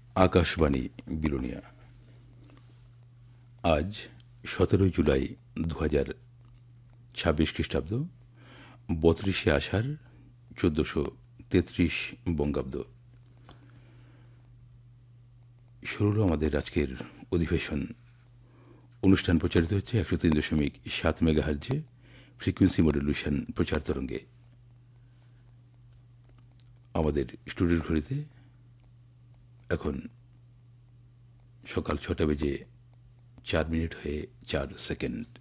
আকাশবাণী বিলোনিয়া। আজ 17 জুলাই 2026 খ্রিস্টাব্দ, 32 আষাঢ় 1433 বঙ্গাব্দ। শুরু হলো আমাদের আজকের অধিবেশন। অনুষ্ঠান প্রচারিত হচ্ছে 103.7 মেগাহার্জে ফ্রিকোয়েন্সি মডুলেশন প্রচার তরঙ্গে। আমাদের স্টুডিওর ঘড়িতে এখন সকাল 6টা বেজে 4 মিনিট হয়ে 4 সেকেন্ড।